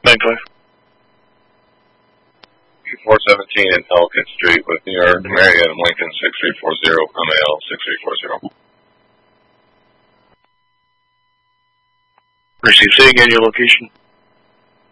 9-5. 417 in Pelican Street with New York, Marietta, Lincoln 6340, MAL 6340. Receive. Say again your location.